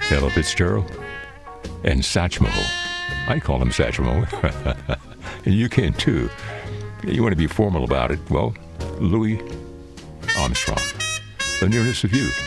Ella Fitzgerald, and Satchmo. I call him Satchmo. And you can too. You want to be formal about it? Well, Louis Armstrong. The Nearness of You.